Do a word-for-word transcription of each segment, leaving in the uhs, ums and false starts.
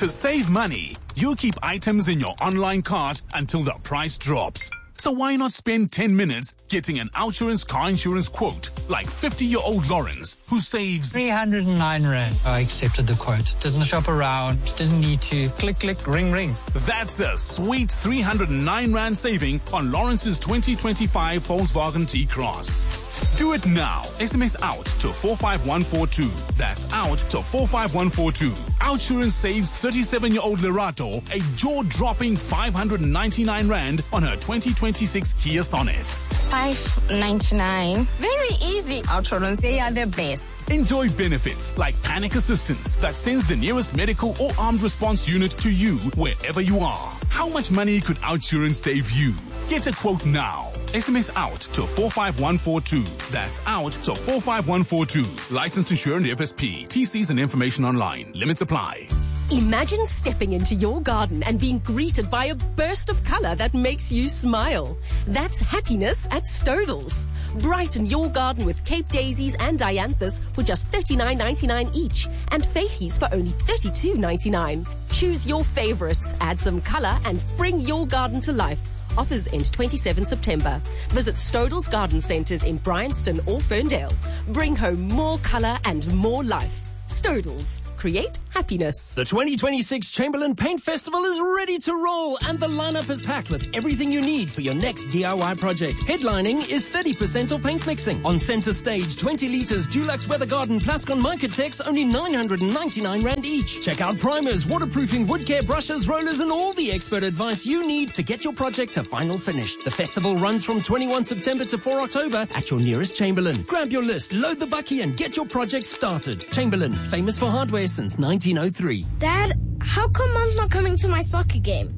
To save money, you keep items in your online cart until the price drops. So why not spend ten minutes getting an Outsurance car insurance quote like fifty-year-old Lawrence, who saves three hundred nine rand. I accepted the quote. Didn't shop around. Didn't need to. Click, click, ring, ring. That's a sweet three hundred nine rand saving on Lawrence's twenty twenty-five Volkswagen T-Cross. Do it now. S M S out to four five one four two. That's out to four five one four two. Outsurance saves thirty-seven-year-old Lerato a jaw-dropping five hundred ninety-nine rand on her twenty twenty-six Kia Sonet. five ninety-nine. Very easy. Outsurance, they are the best. Enjoy benefits like panic assistance that sends the nearest medical or armed response unit to you wherever you are. How much money could Outsurance save you? Get a quote now. S M S out to four five one four two. That's out to four five one four two. Licensed insured F S P. T Cs and information online. Limits apply. Imagine stepping into your garden and being greeted by a burst of color that makes you smile. That's happiness at Stodels. Brighten your garden with Cape Daisies and Dianthus for just thirty-nine ninety-nine each, and Feihies for only thirty-two ninety-nine. Choose your favorites, add some color, and bring your garden to life. Offers end twenty-seventh September. Visit Stodels Garden Centres in Bryanston or Ferndale. Bring home more colour and more life. Stodels. Create happiness. The twenty twenty-six Chamberlain Paint Festival is ready to roll, and the lineup is packed with everything you need for your next D I Y project. Headlining is thirty percent off paint mixing. On centre stage, twenty litres Dulux Weather Garden Plascon Micatex, only nine hundred ninety-nine rand each. Check out primers, waterproofing, wood care, brushes, rollers, and all the expert advice you need to get your project to final finish. The festival runs from twenty-first September to fourth October at your nearest Chamberlain. Grab your list, load the bucky, and get your project started. Chamberlain, famous for hardware since nineteen oh three. Dad, how come Mom's not coming to my soccer game?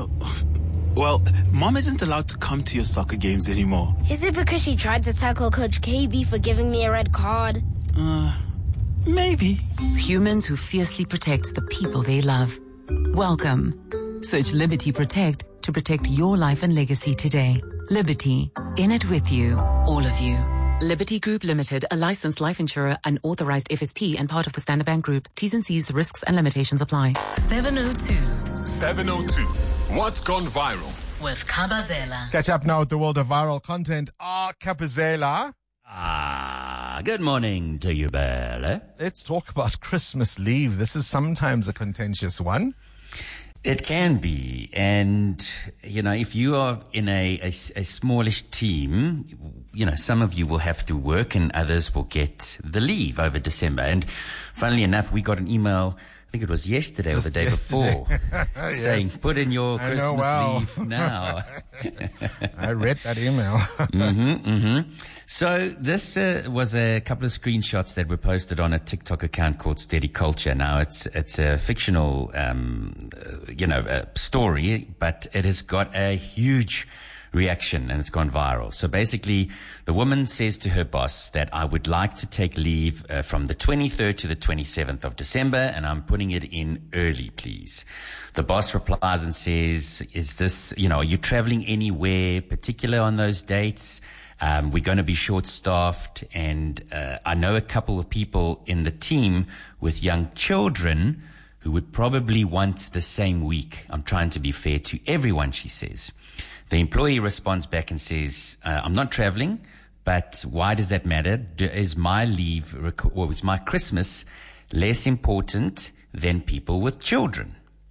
Well, Mom isn't allowed to come to your soccer games anymore. Is it because she tried to tackle Coach K B for giving me a red card? Uh, maybe. Humans who fiercely protect the people they love. Welcome. Search Liberty Protect to protect your life and legacy today. Liberty. In it with you. All of you. Liberty Group Limited, a licensed life insurer, an authorized F S P and part of the Standard Bank Group. T's and C's, risks and limitations apply. seven oh two. seven oh two. What's gone viral? With Kabazela. Let's catch up now with the world of viral content. Ah, Kabazela. Ah, good morning to you, Bella. Let's talk about Christmas leave. This is sometimes a contentious one. It can be. And, you know, if you are in a, a, a smallish team, you know, some of you will have to work and others will get the leave over December. And funnily enough, we got an email, I think it was yesterday Just or the day yesterday. before, yes. saying, put in your I Christmas well. leave now. I read that email. mm-hmm, mm-hmm. So this uh, was a couple of screenshots that were posted on a TikTok account called Steady Culture. Now it's it's a fictional, um, uh, you know, uh, story, but it has got a huge reaction and it's gone viral. So basically, the woman says to her boss that I would like to take leave uh, from the twenty-third to the twenty-seventh of December, and I'm putting it in early, please. The boss replies and says, is this, you know, are you traveling anywhere particular on those dates? Um, we're going to be short-staffed, and uh, I know a couple of people in the team with young children who would probably want the same week. I'm trying to be fair to everyone, she says. The employee responds back and says, uh, I'm not traveling, but why does that matter? Is my leave, rec- or is my Christmas less important than people with children?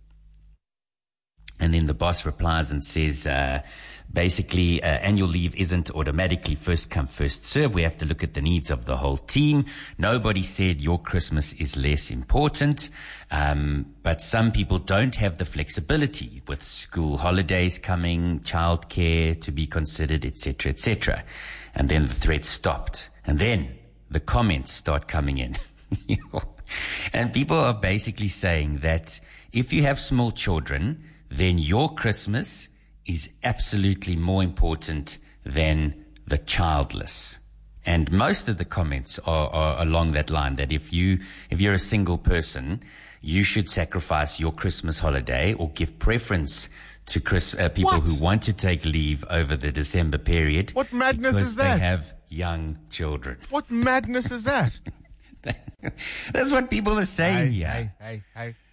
And then the boss replies and says, uh, basically, uh, annual leave isn't automatically first come, first serve. We have to look at the needs of the whole team. Nobody said your Christmas is less important. Um, but some people don't have the flexibility with school holidays coming, childcare to be considered, et cetera, et cetera. And then the thread stopped. And then the comments start coming in. And people are basically saying that if you have small children, then your Christmas is absolutely more important than the childless. And most of the comments are, are along that line, that if you, if you're a single person, you should sacrifice your Christmas holiday or give preference to Chris, uh, people what? who want to take leave over the December period. What madness is that? They have young children. What madness is that? That's what people are saying hey, here. Hey, hey, hey.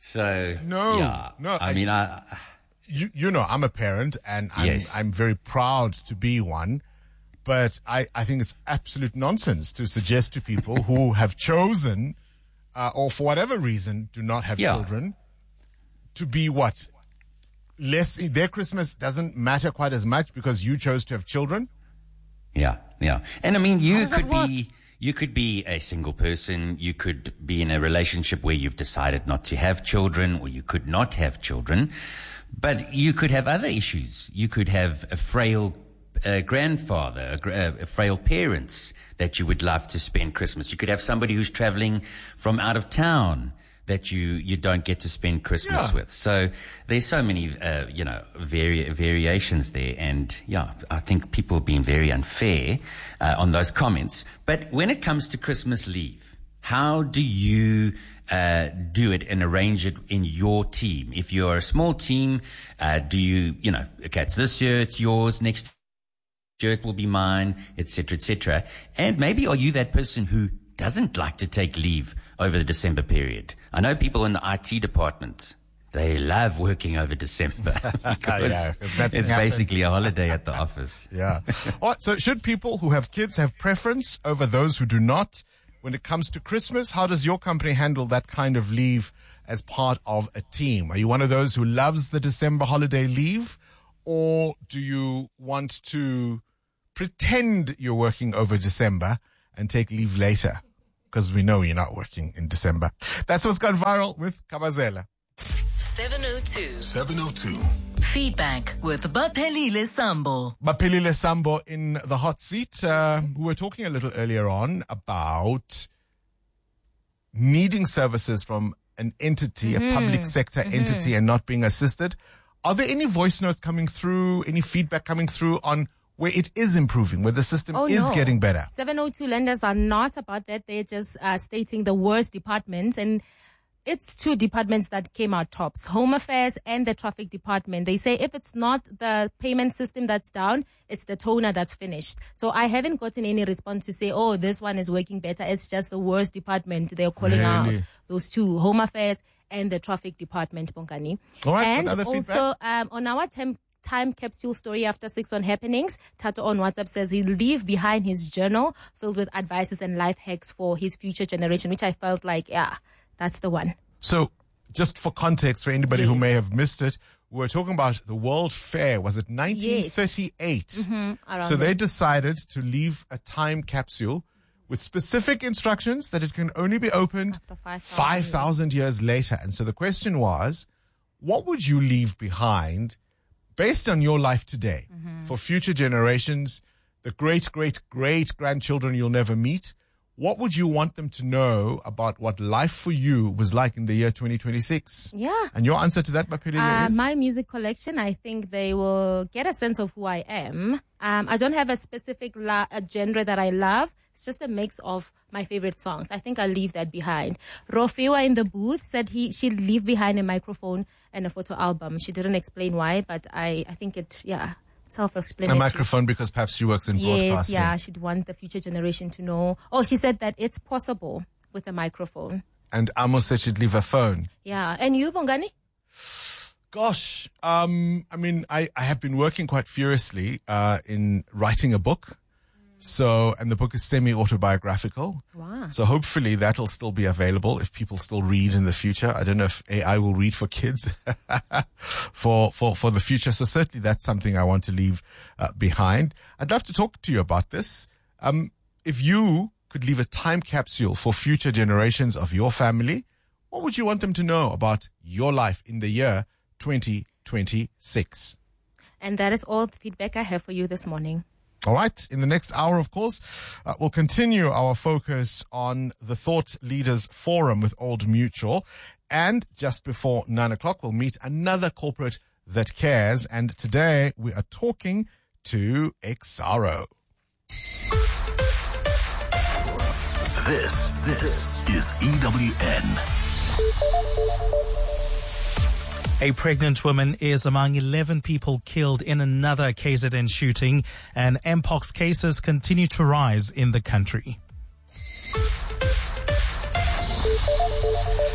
So No, yeah, no, I, I- mean, I You, you know, I'm a parent and I'm, Yes. I'm very proud to be one. But I, I think it's absolute nonsense to suggest to people who have chosen, uh, or for whatever reason, do not have Yeah. children, to be what? Less, their Christmas doesn't matter quite as much because you chose to have children? Yeah, yeah. And I mean, you does that could work? be, you could be a single person. You could be in a relationship where you've decided not to have children, or you could not have children. But you could have other issues. You could have a frail uh, grandfather, a, gra- uh, frail parents that you would love to spend Christmas. You could have somebody who's traveling from out of town that you, you don't get to spend Christmas Yeah. with. So there's so many, uh, you know, vari- variations there. And yeah, I think people have been very unfair uh, on those comments. But when it comes to Christmas leave, how do you uh, do it and arrange it in your team? If you're a small team, uh, do you, you know, okay, it's this year, it's yours, next year it will be mine, et cetera, et cetera. And maybe are you that person who doesn't like to take leave over the December period? I know people in the I T department, they love working over December because Yeah, if that it's happens. basically a holiday at the office. Yeah. All right, so should people who have kids have preference over those who do not? When it comes to Christmas, how does your company handle that kind of leave as part of a team? Are you one of those who loves the December holiday leave? Or do you want to pretend you're working over December and take leave later? Because we know you're not working in December. That's what's gone viral with Kabazela. seven oh two. seven oh two. Feedback with Baphelile Sambo. Baphelile Sambo in the hot seat. Uh, we were talking a little earlier on about needing services from an entity, Mm-hmm. a public sector Mhm. entity, and not being assisted. Are there any voice notes coming through, any feedback coming through on where it is improving, where the system Oh, is no. getting better? seven oh two lenders are not about that. They're just uh, stating the worst departments. And it's two departments that came out tops, Home Affairs and the Traffic Department. They say if it's not the payment system that's down, it's the toner that's finished. So I haven't gotten any response to say, oh, this one is working better. It's just the worst department. They're calling Really? out those two, Home Affairs and the Traffic Department, Bongani. All right, and what other also um, on our temp time capsule story after six on happenings, Tato on WhatsApp says he'll leave behind his journal filled with advices and life hacks for his future generation, which I felt like, yeah, that's the one. So, just for context, for anybody who Yes. may have missed it, we were talking about the World Fair. Was it nineteen thirty-eight? Mhm, around So they there. decided to leave a time capsule with specific instructions that it can only be opened five thousand years later. And so the question was, what would you leave behind based on your life today for future generations, the great, great, great grandchildren you'll never meet? What would you want them to know about what life for you was like in the year twenty twenty-six? Yeah. And your answer to that, Baphelile, Uh, is? my music collection, I think they will get a sense of who I am. Um, I don't have a specific la- a genre that I love. It's just a mix of my favorite songs. I think I'll leave that behind. Rofewa in the booth said he she'd leave behind a microphone and a photo album. She didn't explain why, but I, I think it, yeah, A self-explanatory. microphone because perhaps she works in Yes, broadcasting. yeah, she'd want the future generation to know. Oh, she said that it's possible with a microphone. And Amos said she'd leave her phone. Yeah. And you, Bongani? Gosh, um, I mean, I, I have been working quite furiously uh, in writing a book. So, and the book is semi-autobiographical. Wow. So hopefully that'll still be available if people still read in the future. I don't know if A I will read for kids for, for, for the future. So certainly that's something I want to leave uh, behind. I'd love to talk to you about this. Um, if you could leave a time capsule for future generations of your family, what would you want them to know about your life in the year twenty twenty-six? And that is all the feedback I have for you this morning. All right. In the next hour, of course, uh, we'll continue our focus on the Thought Leaders Forum with Old Mutual. And just before nine o'clock, we'll meet another corporate that cares. And today we are talking to Exaro. This, this is E W N. A pregnant woman is among eleven people killed in another K Z N shooting, and Mpox cases continue to rise in the country.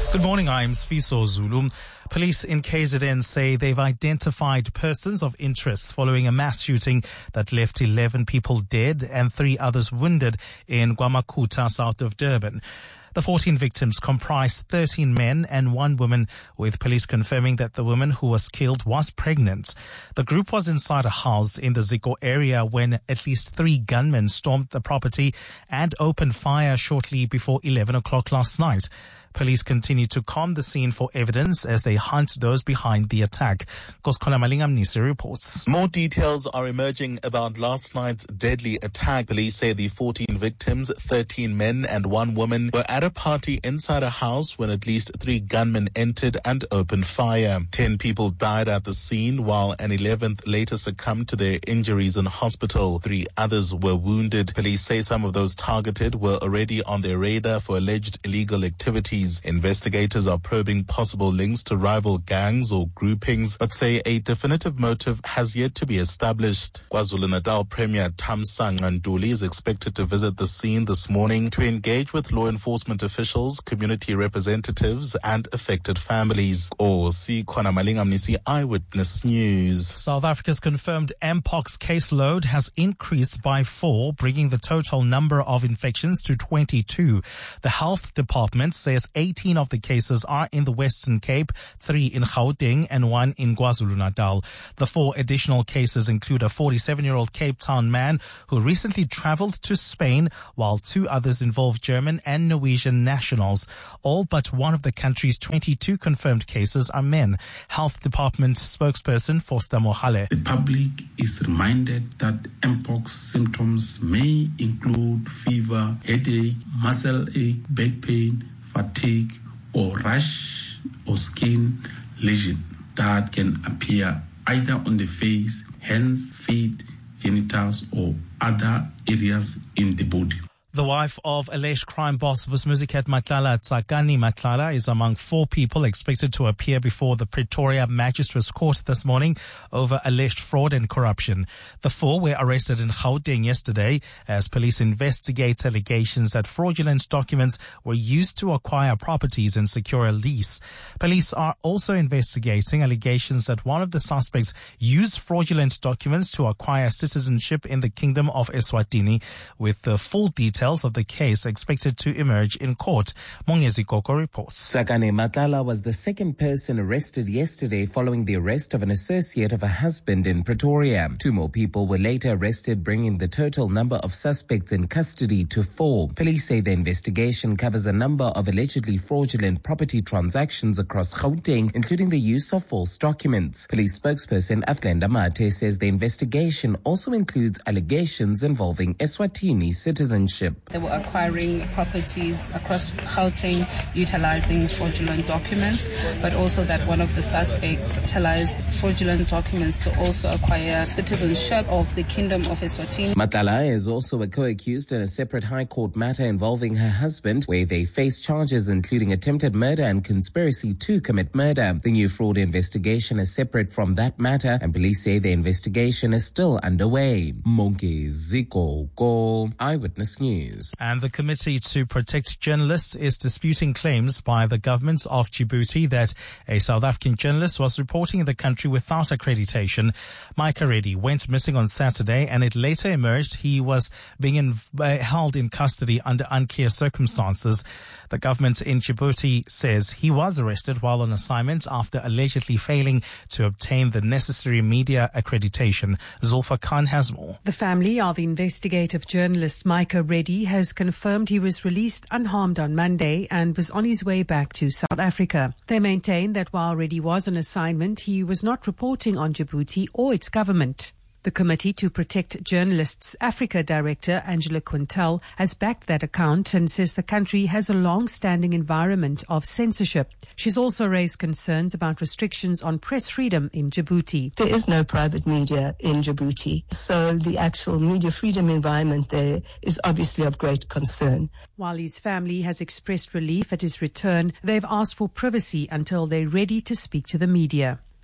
Good morning, I'm Sfiso Zulu. Police in K Z N say they've identified persons of interest following a mass shooting that left eleven people dead and three others wounded in Gwamakuta, south of Durban. The fourteen victims comprised thirteen men and one woman, with police confirming that the woman who was killed was pregnant. The group was inside a house in the Zico area when at least three gunmen stormed the property and opened fire shortly before eleven o'clock last night. Police continue to comb the scene for evidence as they hunt those behind the attack. Koskona Malingamnisi reports. More details are emerging about last night's deadly attack. Police say the fourteen victims, thirteen men and one woman, were at a party inside a house when at least three gunmen entered and opened fire. Ten people died at the scene, while an eleventh later succumbed to their injuries in hospital. Three others were wounded. Police say some of those targeted were already on their radar for alleged illegal activities. Investigators are probing possible links to rival gangs or groupings, but say a definitive motive has yet to be established. KwaZulu-Natal Premier Thamsanqa Ntuli is expected to visit the scene this morning to engage with law enforcement officials, community representatives, and affected families. Or see Khona Malingamnisi, Eyewitness News. South Africa's confirmed Mpox caseload has increased by four, bringing the total number of infections to twenty-two. The health department says eighteen of the cases are in the Western Cape, three in Gauteng and one in KwaZulu-Natal. The four additional cases include a forty-seven-year-old Cape Town man who recently traveled to Spain, while two others involve German and Norwegian nationals. All but one of the country's twenty-two confirmed cases are men. Health Department spokesperson Foster Mohale. The public is reminded that Mpox symptoms may include fever, headache, muscle ache, back pain, fatigue, or rash or skin lesion that can appear either on the face, hands, feet, genitals, or other areas in the body. The wife of alleged crime boss Vusmuzikat Matlala, Tsakani Matlala, is among four people expected to appear before the Pretoria Magistrates Court this morning over alleged fraud and corruption. The four were arrested in Gauteng yesterday as police investigate allegations that fraudulent documents were used to acquire properties and secure a lease. Police are also investigating allegations that one of the suspects used fraudulent documents to acquire citizenship in the Kingdom of Eswatini, with the full details of the case expected to emerge in court. Mongezi Koko reports. Tsakani Matlala was the second person arrested yesterday following the arrest of an associate of her husband in Pretoria. Two more people were later arrested, bringing the total number of suspects in custody to four. Police say the investigation covers a number of allegedly fraudulent property transactions across Gauteng, including the use of false documents. Police spokesperson Aflenda Mate says the investigation also includes allegations involving Eswatini citizenship. They were acquiring properties across Gauteng utilizing fraudulent documents, but also that one of the suspects utilized fraudulent documents to also acquire citizenship of the Kingdom of Eswatini. Matlala is also a co-accused in a separate High Court matter involving her husband, where they face charges including attempted murder and conspiracy to commit murder. The new fraud investigation is separate from that matter, and police say the investigation is still underway. Monke Ziko Go, Eyewitness News. And the Committee to Protect Journalists is disputing claims by the government of Djibouti that a South African journalist was reporting in the country without accreditation. Micah Reddy went missing on Saturday, and it later emerged he was being in, uh, held in custody under unclear circumstances. The government in Djibouti says he was arrested while on assignment after allegedly failing to obtain the necessary media accreditation. Zulfa Khan has more. The family of investigative journalist Micah Reddy has confirmed he was released unharmed on Monday and was on his way back to South Africa. They maintain that while Reddy was on assignment, he was not reporting on Djibouti or its government. The Committee to Protect Journalists Africa Director Angela Quintel has backed that account and says the country has a long-standing environment of censorship. She's also raised concerns about restrictions on press freedom in Djibouti. There is no private media in Djibouti, so the actual media freedom environment there is obviously of great concern. While his family has expressed relief at his return, they've asked for privacy until they're ready to speak to the media.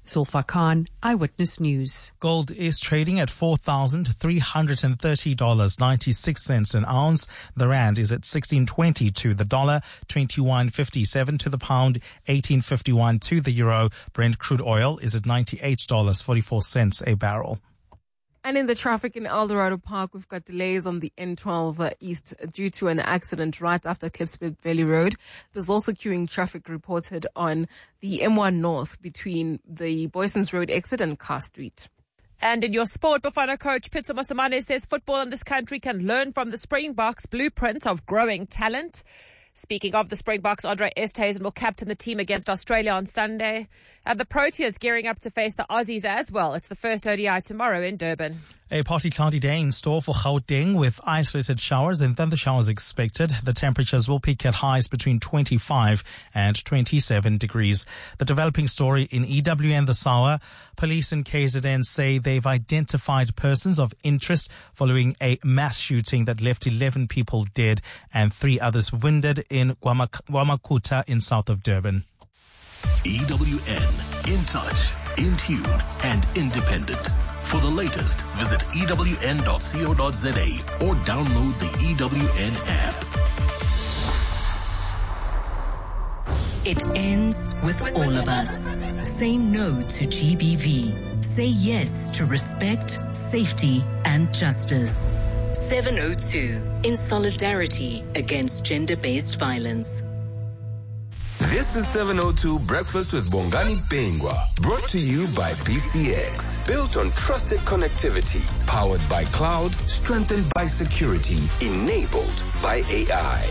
Zulfa Khan, Eyewitness News. Gold is trading at four thousand three hundred thirty dollars and ninety-six cents an ounce. The rand is at sixteen twenty to the dollar, twenty-one fifty-seven to the pound, eighteen fifty-one to the euro. Brent crude oil is at ninety-eight dollars and forty-four cents a barrel. And in the traffic in Eldorado Park, we've got delays on the N twelve uh, East due to an accident right after Klipspruit Valley Road. There's also queuing traffic reported on the M one North between the Boysons Road exit and Carr Street. And in your sport, Bafana coach Pitso Mosimane says football in this country can learn from the Springboks' blueprint of growing talent. Speaking of the Springboks, Andre Esthuizen will captain the team against Australia on Sunday. And the Proteas gearing up to face the Aussies as well. It's the first O D I tomorrow in Durban. A partly cloudy day in store for Gauteng with isolated showers and thunder showers expected. The temperatures will peak at highs between twenty-five and twenty-seven degrees. The developing story in E W N this hour. Police in K Z N say they've identified persons of interest following a mass shooting that left eleven people dead and three others wounded in Gwamakuta in south of Durban. E W N, in touch, in tune, and independent. For the latest, visit E W N dot co dot z a or download the E W N app. It ends with all of us. Say no to G B V. Say yes to respect, safety, and justice. seven oh two, in solidarity against gender-based violence. This is seven oh two Breakfast with Bongani Bingwa, brought to you by B C X. Built on trusted connectivity, powered by cloud, strengthened by security, enabled by A I.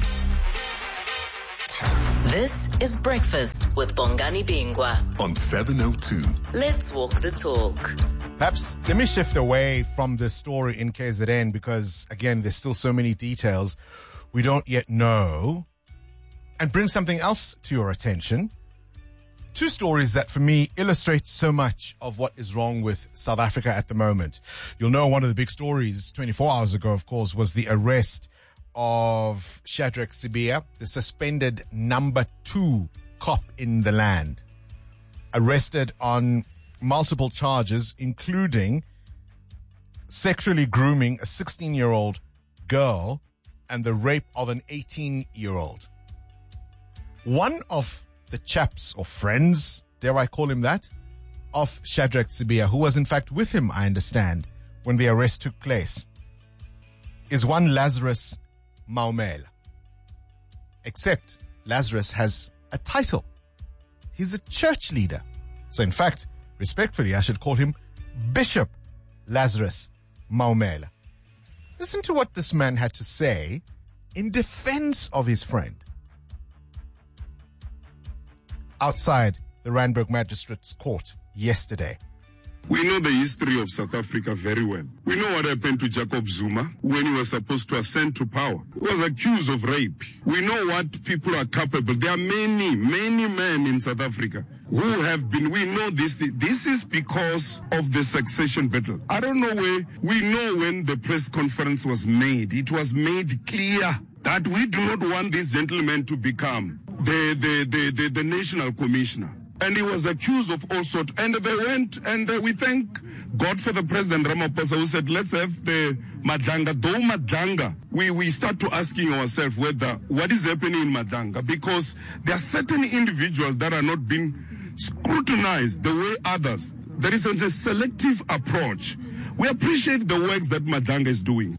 This is Breakfast with Bongani Bingwa on seven oh two. Let's walk the talk. Perhaps let me shift away from the story in K Z N because, again, there's still so many details we don't yet know, and bring something else to your attention. Two stories that, for me, illustrate so much of what is wrong with South Africa at the moment. You'll know one of the big stories twenty-four hours ago, of course, was the arrest of Shadrack Sibiya, the suspended number two cop in the land. Arrested on multiple charges, including sexually grooming a sixteen-year-old girl and the rape of an eighteen-year-old. One of the chaps or friends, dare I call him that, of Shadrack Sibiya, who was in fact with him, I understand, when the arrest took place, is one Lazarus Maumela. Except Lazarus has a title. He's a church leader. So in fact, respectfully, I should call him Bishop Lazarus Maumela. Listen to what this man had to say in defense of his friend outside the Randburg Magistrates Court yesterday. We know the history of South Africa very well. We know what happened to Jacob Zuma when he was supposed to ascend to power. He was accused of rape. We know what people are capable. There are many, many men in South Africa who have been, we know this. This is because of the succession battle. I don't know where, we know when the press conference was made, it was made clear that we do not want this gentleman to become the, the, the, the, the national commissioner. And he was accused of all sorts. And they went, and uh, we thank God for the President Ramaphosa, who said, let's have the Madanga. Though Madanga, we, we start to asking ourselves whether, what is happening in Madanga? Because there are certain individuals that are not being scrutinized the way others. There is a, a selective approach. We appreciate the works that Madanga is doing.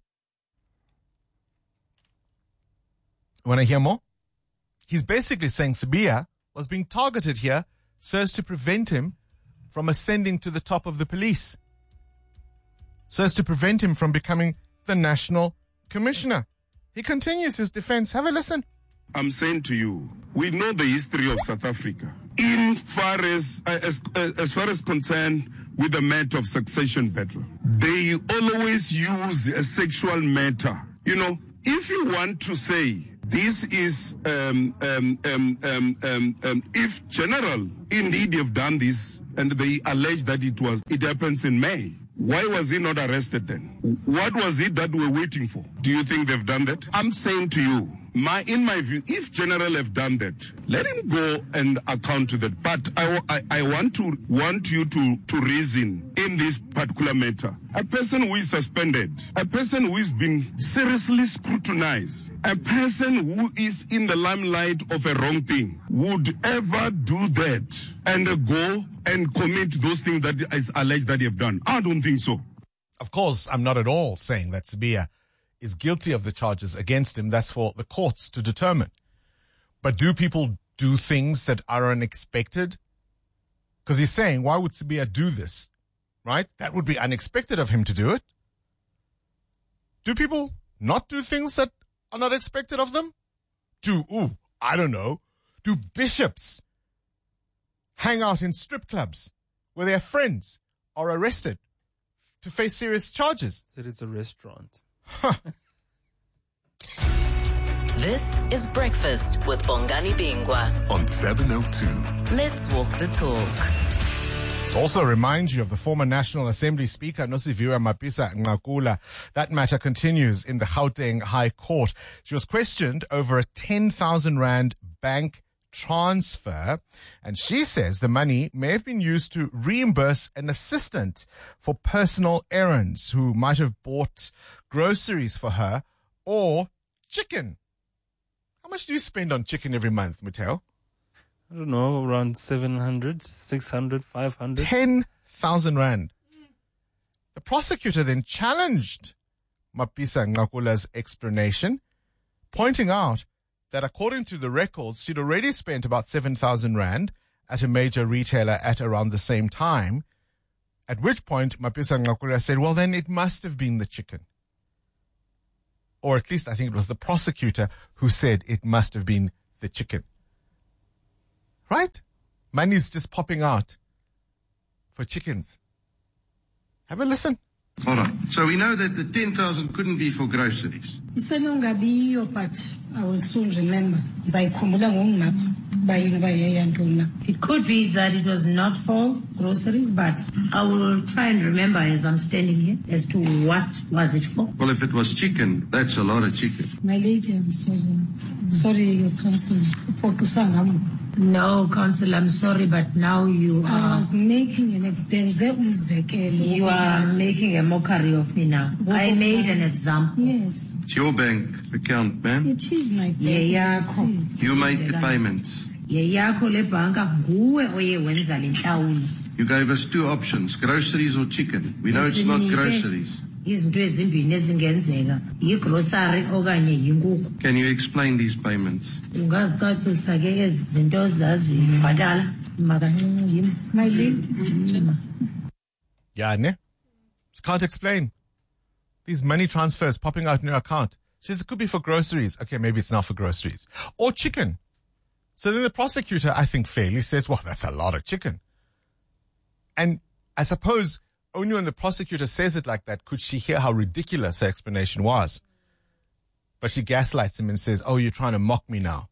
Want to hear more? He's basically saying Sibiya was being targeted here so as to prevent him from ascending to the top of the police, so as to prevent him from becoming the national commissioner. He continues his defense. Have a listen. I'm saying to you, we know the history of South Africa. In far as, as, as far as concerned with the matter of succession battle, they always use a sexual matter. You know, if you want to say this is, um, um, um, um, um, um, if General indeed have done this and they allege that it was, it happens in May, why was he not arrested then? What was it that we're waiting for? Do you think they've done that? I'm saying to you, my, in my view, if General have done that, let him go and account to that. But I, I, I want to want you to, to reason in this particular matter. A person who is suspended, a person who is being seriously scrutinized, a person who is in the limelight of a wrong thing, would ever do that and go and commit those things that is alleged that they have done. I don't think so. Of course, I'm not at all saying that Sibiya is guilty of the charges against him. That's for the courts to determine. But do people do things that are unexpected? Because he's saying, why would Sibiya do this? Right? That would be unexpected of him to do it. Do people not do things that are not expected of them? Do, ooh, I don't know. Do bishops hang out in strip clubs where their friends are arrested to face serious charges? Said it's a restaurant. Huh. This is Breakfast with Bongani Bingwa on seven oh two. Let's walk the talk. Let's also remind you of the former National Assembly Speaker, Nosiviwe Mapisa-Nqakula. That matter continues in the Gauteng High Court. She was questioned over a ten thousand rand bank transfer, and she says the money may have been used to reimburse an assistant for personal errands who might have bought groceries for her or chicken. How much do you spend on chicken every month, Mateo? I don't know, around seven hundred, six hundred, five hundred. ten thousand rand. The prosecutor then challenged Mapisa-Nqakula's explanation, pointing out that according to the records, she'd already spent about seven thousand rand at a major retailer at around the same time, at which point Mapisa-Nqakula said, well, then it must have been the chicken. Or at least I think it was the prosecutor who said it must have been the chicken. Right? Money's just popping out for chickens. Have a listen. All right. So we know that the ten thousand couldn't be for groceries. But I will soon remember. It could be that it was not for groceries, but I will try and remember as I'm standing here as to what was it for. Well, if it was chicken, that's a lot of chicken. My lady, I'm sorry. Sorry, your counsel. No, counsel, I'm sorry, but now you are... I was making an extense. You are making a mockery of me now. I made an example. Yes. It's your bank account, ma'am. It is my bank. Yeah, you made the payments. You gave us two options, groceries or chicken. We know it's not groceries. Can you explain these payments? Yeah, ne? She can't explain. These money transfers popping out in your account. She says it could be for groceries. Okay, maybe it's not for groceries. Or chicken. So then the prosecutor, I think fairly, says, well, that's a lot of chicken. And I suppose only when the prosecutor says it like that could she hear how ridiculous her explanation was. But she gaslights him and says, oh, you're trying to mock me now.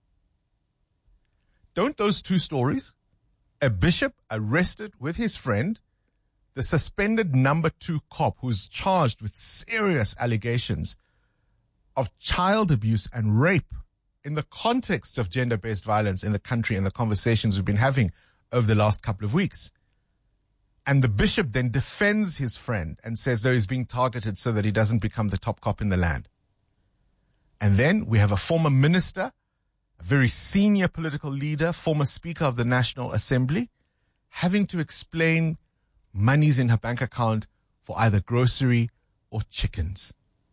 Don't those two stories, a bishop arrested with his friend, the suspended number two cop who's charged with serious allegations of child abuse and rape in the context of gender-based violence in the country and the conversations we've been having over the last couple of weeks. And the bishop then defends his friend and says, no, he's being targeted so that he doesn't become the top cop in the land. And then we have a former minister, a very senior political leader, former Speaker of the National Assembly, having to explain monies in her bank account for either grocery or chickens.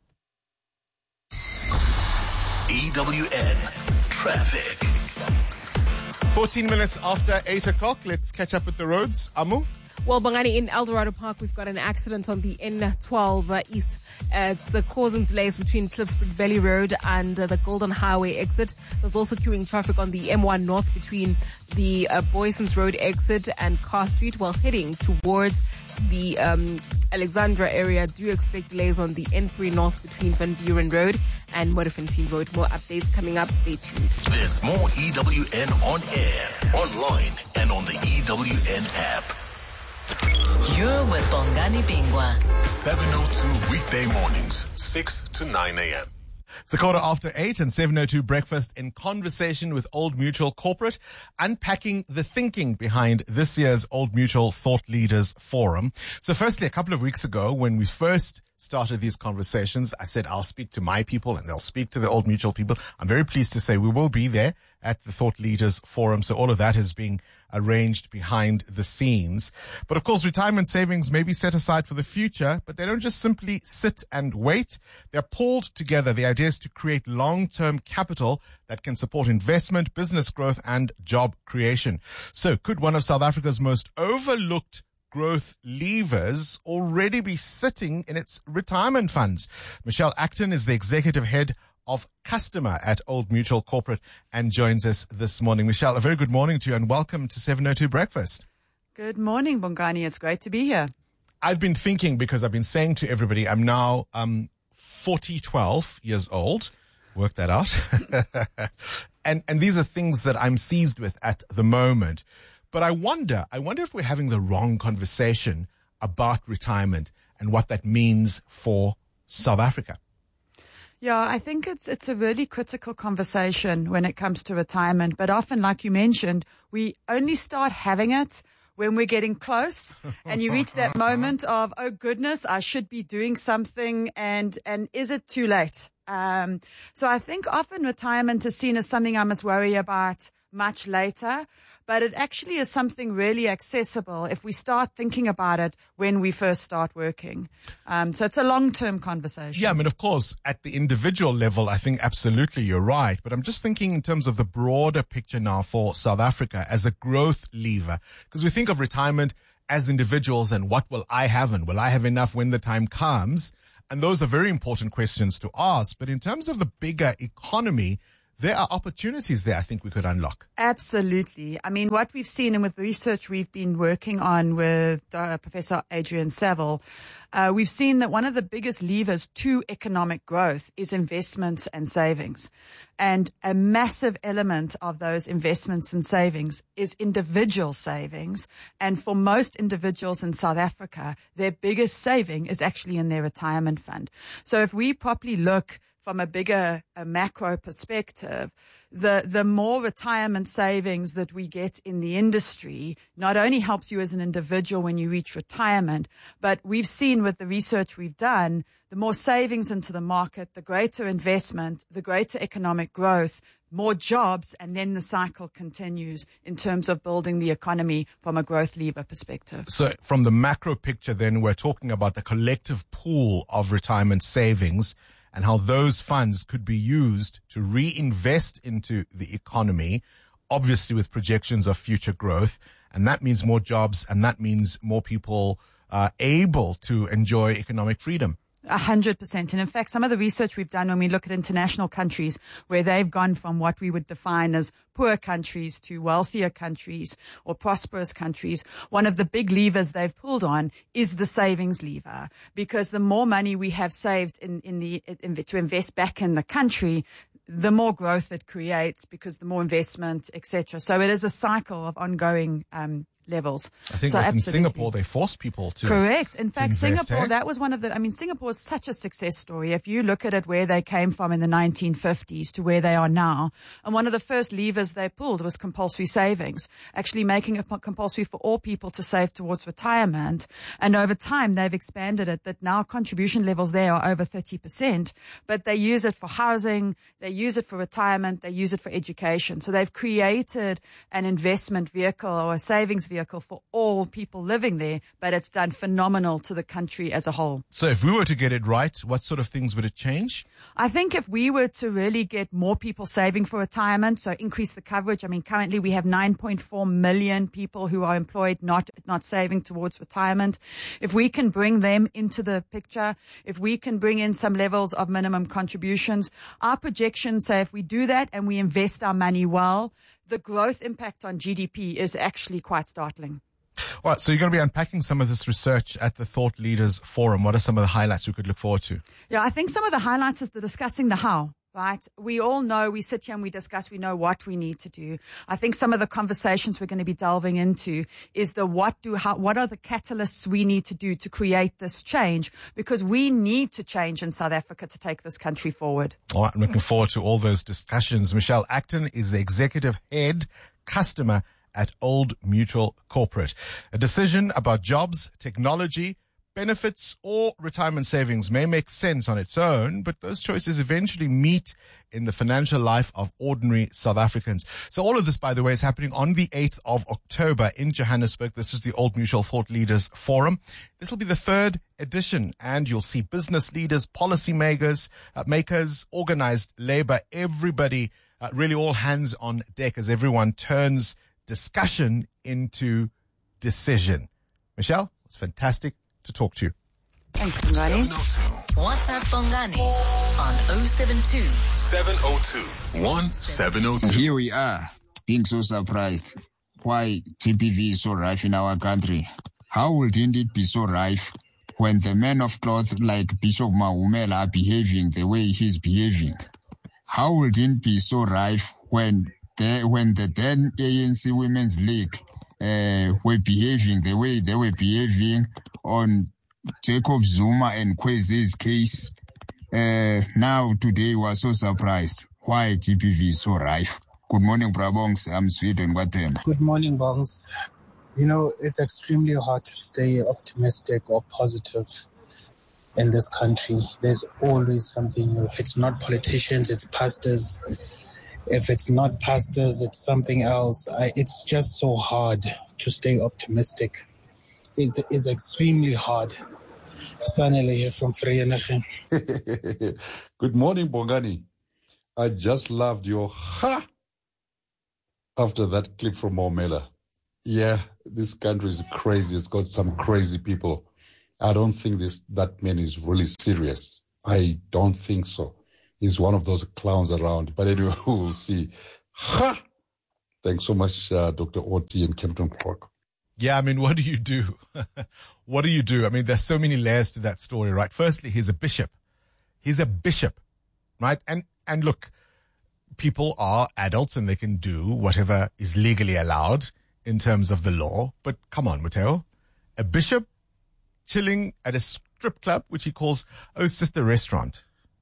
E W N Traffic. fourteen minutes after eight o'clock, let's catch up with the roads. Amu? Well, Bongani, in Eldorado Park, we've got an accident on the N twelve uh, East. Uh, it's uh, causing delays between Klipspruit Valley Road and uh, the Golden Highway exit. There's also queuing traffic on the M one North between the uh, Boysons Road exit and Carr Street while heading towards the um, Alexandra area. Do expect delays on the N three North between Van Buren Road and Modderfontein Road. More updates coming up. Stay tuned. There's more E W N on air, online, and on the E W N app. You're with Bongani Bingwa. seven oh two weekday mornings, six to nine a.m. It's a quarter after eight and seven oh two Breakfast in conversation with Old Mutual Corporate, unpacking the thinking behind this year's Old Mutual Thought Leaders Forum. So firstly, a couple of weeks ago when we first started these conversations, I said I'll speak to my people and they'll speak to the Old Mutual people. I'm very pleased to say we will be there at the Thought Leaders Forum. So all of that is being arranged behind the scenes. But of course, retirement savings may be set aside for the future, but they don't just simply sit and wait. They're pulled together. The idea is to create long-term capital that can support investment, business growth, and job creation. So could one of South Africa's most overlooked growth levers already be sitting in its retirement funds? Michelle Acton is the executive head of customer at Old Mutual Corporate and joins us this morning. Michelle, a very good morning to you and welcome to seven oh two Breakfast. Good morning, Bongani. It's great to be here. I've been thinking, because I've been saying to everybody, I'm now um, forty, twelve years old. Work that out. and and these are things that I'm seized with at the moment. But I wonder, I wonder if we're having the wrong conversation about retirement and what that means for South Africa. Yeah, I think it's it's a really critical conversation when it comes to retirement. But often, like you mentioned, we only start having it when we're getting close and you reach that moment of, oh goodness, I should be doing something, and and is it too late? Um, so I think often retirement is seen as something I must worry about much later, but it actually is something really accessible if we start thinking about it when we first start working. Um, so it's a long-term conversation. Yeah, I mean, of course, at the individual level, I think absolutely you're right. But I'm just thinking in terms of the broader picture now for South Africa as a growth lever, because we think of retirement as individuals and what will I have and will I have enough when the time comes? And those are very important questions to ask. But in terms of the bigger economy, there are opportunities there I think we could unlock. Absolutely. I mean, what we've seen, and with the research we've been working on with uh, Professor Adrian Saville, uh, we've seen that one of the biggest levers to economic growth is investments and savings. And a massive element of those investments and savings is individual savings. And for most individuals in South Africa, their biggest saving is actually in their retirement fund. So if we properly look from a bigger a macro perspective, the, the more retirement savings that we get in the industry not only helps you as an individual when you reach retirement, but we've seen with the research we've done, the more savings into the market, the greater investment, the greater economic growth, more jobs, and then the cycle continues in terms of building the economy from a growth lever perspective. So from the macro picture, then, we're talking about the collective pool of retirement savings and how those funds could be used to reinvest into the economy, obviously with projections of future growth. And that means more jobs, and that means more people uh, able to enjoy economic freedom. A hundred percent. And in fact, some of the research we've done when we look at international countries where they've gone from what we would define as poor countries to wealthier countries or prosperous countries, one of the big levers they've pulled on is the savings lever, because the more money we have saved in, in the, in, to invest back in the country, the more growth it creates, because the more investment, et cetera. So it is a cycle of ongoing, um, levels. I think so it was in absolutely. Singapore they forced people to Correct. In fact, invest, Singapore, eh? that was one of the, I mean, Singapore is such a success story. If you look at it, where they came from in the nineteen fifties to where they are now, and one of the first levers they pulled was compulsory savings, actually making it compulsory for all people to save towards retirement. And over time, they've expanded it that now contribution levels there are over thirty percent, but they use it for housing, they use it for retirement, they use it for education. So they've created an investment vehicle or a savings vehicle for all people living there, but it's done phenomenal to the country as a whole. So if we were to get it right, what sort of things would it change? I think if we were to really get more people saving for retirement, so increase the coverage. I mean, currently we have nine point four million people who are employed, not, not saving towards retirement. If we can bring them into the picture, if we can bring in some levels of minimum contributions, our projections say if we do that and we invest our money well, the growth impact on G D P is actually quite startling. All right, so you're going to be unpacking some of this research at the Thought Leaders Forum. What are some of the highlights we could look forward to? Yeah, I think some of the highlights is the discussing the how. right? We all know, we sit here and we discuss, we know what we need to do. I think some of the conversations we're going to be delving into is the what do, how, what are the catalysts we need to do to create this change? Because we need to change in South Africa to take this country forward. All right, I'm looking forward to all those discussions. Michelle Acton is the executive head customer at Old Mutual Corporate. A decision about jobs, technology, benefits or retirement savings may make sense on its own, but those choices eventually meet in the financial life of ordinary South Africans. So all of this, by the way, is happening on the eighth of October in Johannesburg. This is the Old Mutual Thought Leaders Forum. This will be the third edition, and you'll see business leaders, policy makers, uh, makers, organized labor, everybody, uh, really all hands on deck as everyone turns discussion into decision. Michelle, it's fantastic to talk to you. Thanks, Bongani. WhatsApp Bongani on oh seven two, seven oh two, one seven oh two. Here we are, being so surprised why G B V is so rife in our country. How wouldn't it be so rife when the men of cloth like Bishop Mahumela are behaving the way he's behaving? How wouldn't it be so rife when the, when the then A N C Women's League uh, were behaving the way they were behaving on Jacob Zuma and Kwezi's case? Uh, now, today, we are so surprised why G P V is so rife. Good morning, Brabongs. I'm Sweden. Guatemala. Good morning, Bongs. You know, it's extremely hard to stay optimistic or positive in this country. There's always something. If it's not politicians, it's pastors. If it's not pastors, it's something else. I, it's just so hard to stay optimistic. It's, it's extremely hard. Sanele here from Vereeniging. Good morning, Bongani. I just loved your ha after that clip from Mahumela. Yeah, this country is crazy. It's got some crazy people. I don't think this that man is really serious. I don't think so. He's one of those clowns around. But anyway, we'll see. Ha! Thanks so much, uh, Doctor Oti in Kempton Park. Yeah, I mean, what do you do? What do you do? I mean, there's so many layers to that story, right? Firstly, he's a bishop. He's a bishop, right? And, and look, people are adults and they can do whatever is legally allowed in terms of the law. But come on, Mateo, a bishop chilling at a strip club, which he calls Oh Sister Restaurant.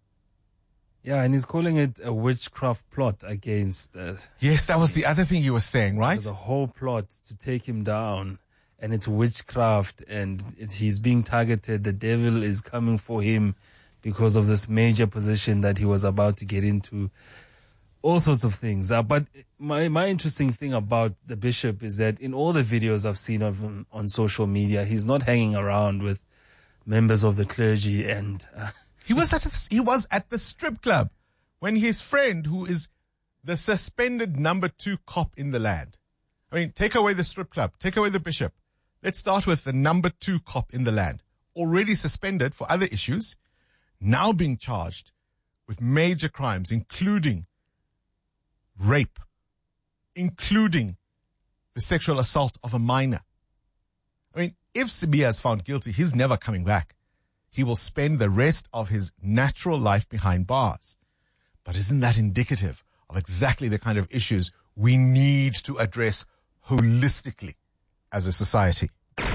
Yeah, and he's calling it a witchcraft plot against... Uh, yes, that was the other thing you were saying, right? There's a whole plot to take him down, and it's witchcraft, and it, he's being targeted. The devil is coming for him because of this major position that he was about to get into. All sorts of things. Uh, but my, my interesting thing about the bishop is that in all the videos I've seen of him on social media, he's not hanging around with members of the clergy and... Uh, He was at a, he was at the strip club when his friend, who is the suspended number two cop in the land. I mean, take away the strip club, take away the bishop. Let's start with the number two cop in the land, already suspended for other issues, now being charged with major crimes, including rape, including the sexual assault of a minor. I mean, if Sibiya is found guilty, he's never coming back. He will spend the rest of his natural life behind bars. But isn't that indicative of exactly the kind of issues we need to address holistically as a society?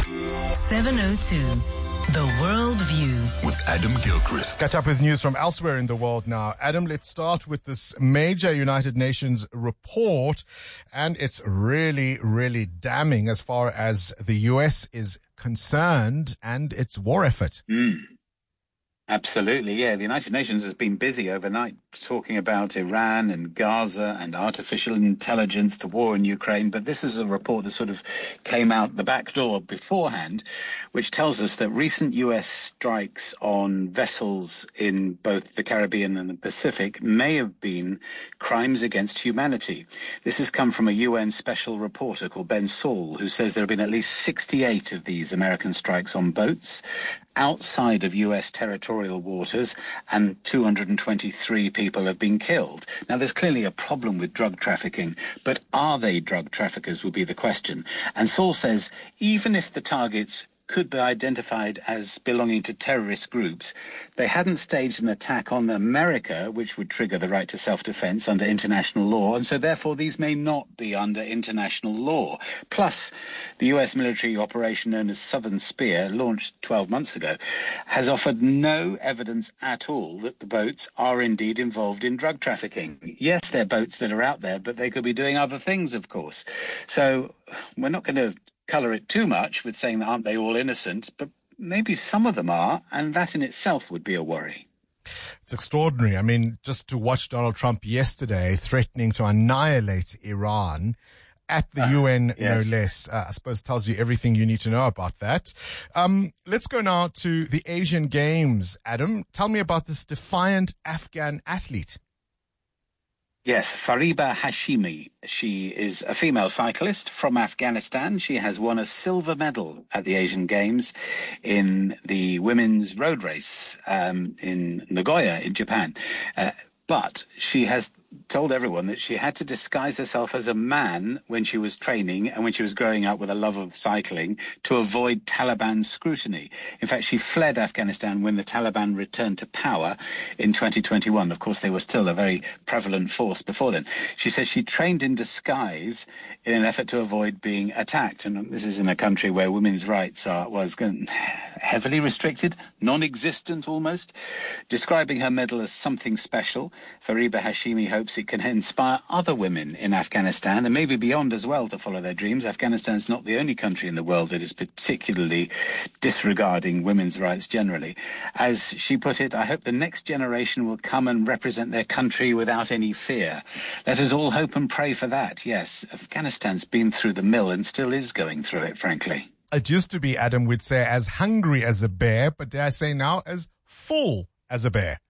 seven oh two, The World View. With Adam Gilchrist. Catch up with news from elsewhere in the world now. Adam, let's start with this major United Nations report. And it's really, really damning as far as the U S is concerned and its war effort. Mm. Absolutely, yeah. The United Nations has been busy overnight talking about Iran and Gaza and artificial intelligence, the war in Ukraine. But this is a report that sort of came out the back door beforehand, which tells us that recent U S strikes on vessels in both the Caribbean and the Pacific may have been crimes against humanity. This has come from a U N special reporter called Ben Saul, who says there have been at least sixty-eight of these American strikes on boats outside of U S territorial waters, and two hundred twenty-three people have been killed. Now, there's clearly a problem with drug trafficking, but are they drug traffickers would be the question. And Saul says even if the targets could be identified as belonging to terrorist groups. They hadn't staged an attack on America, which would trigger the right to self-defense under international law, and so therefore these may not be under international law. Plus, the U S military operation known as Southern Spear, launched twelve months ago, has offered no evidence at all that the boats are indeed involved in drug trafficking. Yes, they're boats that are out there, but they could be doing other things, of course. So we're not going to colour it too much with saying that aren't they all innocent, but maybe some of them are, and that in itself would be a worry. It's extraordinary. I mean, just to watch Donald Trump yesterday threatening to annihilate Iran at the uh, U N, yes. no less, uh, I suppose tells you everything you need to know about that. Um, let's go now to the Asian Games. Adam, tell me about this defiant Afghan athlete. Yes, Fariba Hashimi. She is a female cyclist from Afghanistan. She has won a silver medal at the Asian Games in the women's road race um, in Nagoya in Japan. Uh, but she has told everyone that she had to disguise herself as a man when she was training and when she was growing up with a love of cycling to avoid Taliban scrutiny. In fact, she fled Afghanistan when the Taliban returned to power in twenty twenty-one. Of course, they were still a very prevalent force before then. She says she trained in disguise in an effort to avoid being attacked. And this is in a country where women's rights are was heavily restricted, non-existent almost. Describing her medal as something special, Fariba Hashimi hopes it can inspire other women in Afghanistan and maybe beyond as well to follow their dreams. Afghanistan is not the only country in the world that is particularly disregarding women's rights generally. As she put it, I hope the next generation will come and represent their country without any fear. Let us all hope and pray for that. Yes, Afghanistan's been through the mill and still is going through it, frankly. It used to be, Adam would say, as hungry as a bear, but dare I say now, as full as a bear.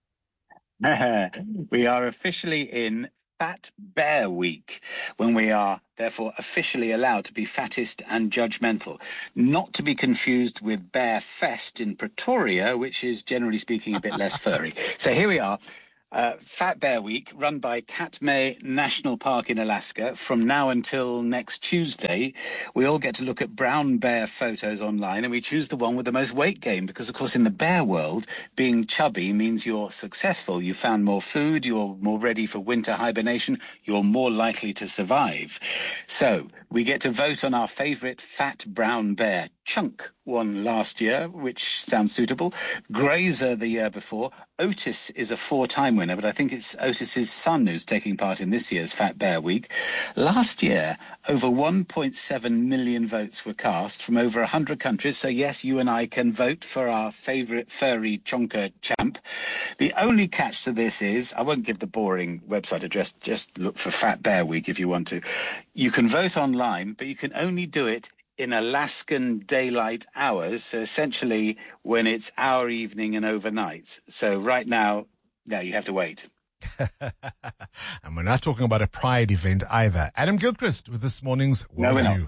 We are officially in Fat Bear Week, when we are therefore officially allowed to be fattest and judgmental, not to be confused with Bear Fest in Pretoria, which is generally speaking a bit less furry. So here we are. Uh, Fat Bear Week, run by Katmai National Park in Alaska. From now until next Tuesday, we all get to look at brown bear photos online, and we choose the one with the most weight gain, because, of course, in the bear world, being chubby means you're successful. You found more food, you're more ready for winter hibernation, you're more likely to survive. So we get to vote on our favourite fat brown bear. Chunk won last year, which sounds suitable. Grazer the year before. Otis is a four-time winner, but I think it's Otis's son who's taking part in this year's Fat Bear Week. Last year, over one point seven million votes were cast from over one hundred countries. So yes, you and I can vote for our favourite furry chonker champ. The only catch to this is, I won't give the boring website address, just look for Fat Bear Week if you want to. You can vote online, but you can only do it in Alaskan daylight hours, so essentially when it's our evening and overnight. So right now, no, you have to wait. And we're not talking about a pride event either. Adam Gilchrist with this morning's Worldview.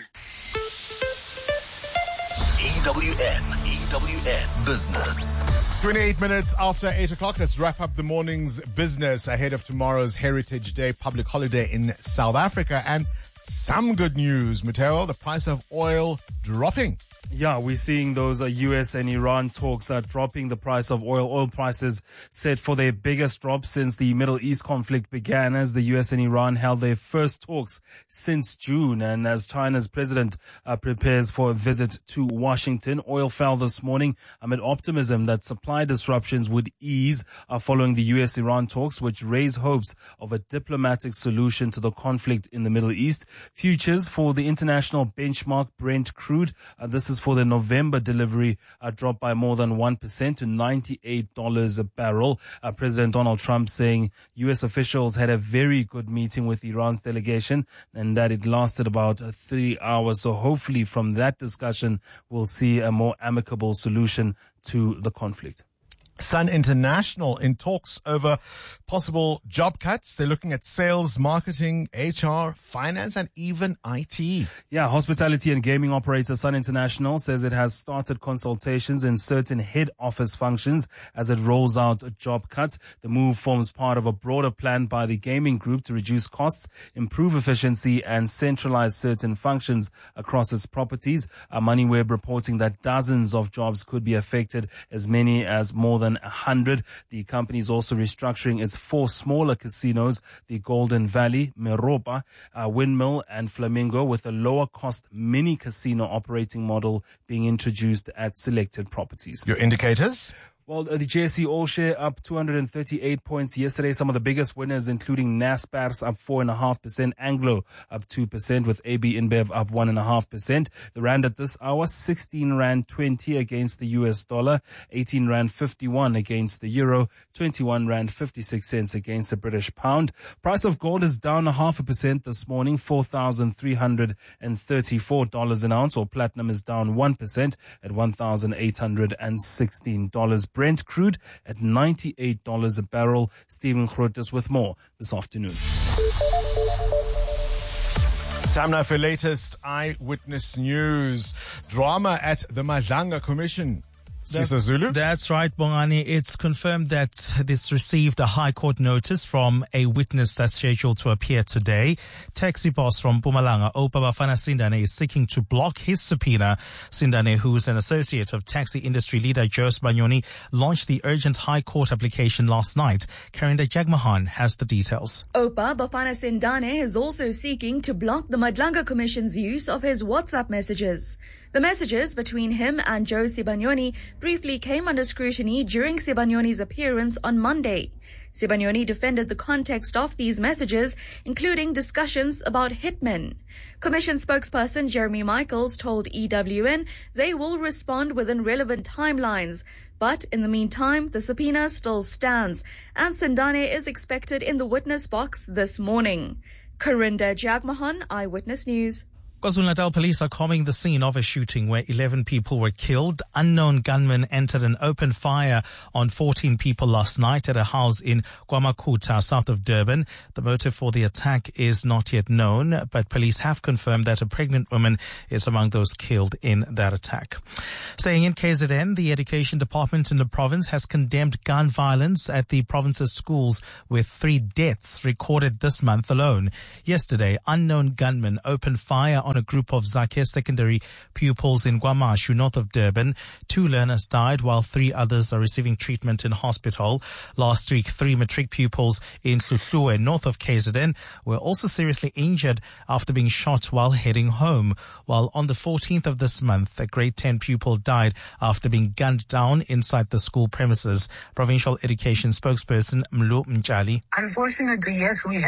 E W N, E W N Business. twenty-eight minutes after eight o'clock, let's wrap up the morning's business ahead of tomorrow's Heritage Day public holiday in South Africa. And some good news, Matteo, the price of oil dropping. Yeah, we're seeing those uh, U S and Iran talks are dropping the price of oil. Oil prices set for their biggest drop since the Middle East conflict began, as the U S and Iran held their first talks since June. And as China's president uh, prepares for a visit to Washington, oil fell this morning amid optimism that supply disruptions would ease uh, following the U S Iran talks, which raise hopes of a diplomatic solution to the conflict in the Middle East. Futures for the international benchmark Brent crude, uh, this is for the November delivery, uh, dropped by more than one percent to ninety-eight dollars a barrel. Uh, President Donald Trump saying U S officials had a very good meeting with Iran's delegation and that it lasted about three hours. So hopefully from that discussion, we'll see a more amicable solution to the conflict. Sun International in talks over possible job cuts. They're looking at sales, marketing, H R, finance, and even I T. Yeah, hospitality and gaming operator Sun International says it has started consultations in certain head office functions as it rolls out job cuts. The move forms part of a broader plan by the gaming group to reduce costs, improve efficiency, and centralize certain functions across its properties. Uh, MoneyWeb reporting that dozens of jobs could be affected, as many as more than a hundred. The company is also restructuring its four smaller casinos, the Golden Valley, Meropa, uh, Windmill, and Flamingo, with a lower cost mini casino operating model being introduced at selected properties. Your indicators? Well, the J S E All Share up two hundred thirty-eight points yesterday. Some of the biggest winners, including Naspers up four point five percent, Anglo up two percent, with A B InBev up one point five percent. The rand at this hour, sixteen rand twenty against the U S dollar, eighteen rand fifty-one against the euro, twenty-one rand fifty-six cents against the British pound. Price of gold is down a half a percent this morning, four thousand three hundred thirty-four dollars an ounce, or platinum is down one percent at one thousand eight hundred sixteen dollars. Brent crude at ninety-eight dollars a barrel. Stephen Grotes with more this afternoon. Time now for latest eyewitness news. Drama at the Madlanga Commission. That's, that's right, Bongani. It's confirmed that this received a High Court notice from a witness that's scheduled to appear today. Taxi boss from Mpumalanga, Opa Bafana Sindane, is seeking to block his subpoena. Sindane, who's an associate of taxi industry leader Jose Banyoni, launched the urgent High Court application last night. Karinda Jagmohan has the details. Opa Bafana Sindane is also seeking to block the Madlanga Commission's use of his WhatsApp messages. The messages between him and Jose Banyoni briefly came under scrutiny during Sibanyoni's appearance on Monday. Sibanyoni defended the context of these messages, including discussions about hitmen. Commission spokesperson Jeremy Michaels told E W N they will respond within relevant timelines. But in the meantime, the subpoena still stands, and Sindane is expected in the witness box this morning. Karinda Jagmohan, Eyewitness News. KwaZulu-Natal police are combing the scene of a shooting where eleven people were killed. Unknown gunmen entered and opened fire on fourteen people last night at a house in KwaMakuta, south of Durban. The motive for the attack is not yet known, but police have confirmed that a pregnant woman is among those killed in that attack. Staying in K Z N, the Education Department in the province has condemned gun violence at the province's schools, with three deaths recorded this month alone. Yesterday, unknown gunmen opened fire on a group of Zakia secondary pupils in KwaMashu, north of Durban. Two learners died while three others are receiving treatment in hospital. Last week, three matric pupils in Hluhluwe, north of K Z N, were also seriously injured after being shot while heading home. While on the fourteenth of this month, a grade ten pupil died after being gunned down inside the school premises. Provincial Education spokesperson Mlu Mjali. Unfortunately, yes, we